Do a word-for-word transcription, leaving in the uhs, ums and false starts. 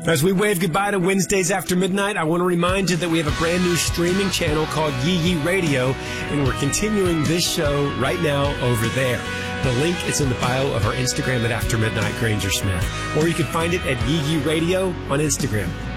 As we wave goodbye to Wednesdays after midnight, I want to remind you that we have a brand new streaming channel called Yee Yee Radio, and we're continuing this show right now over there. The link is in the bio of our Instagram at After Midnight Granger Smith, or you can find it at Yee Yee Radio on Instagram.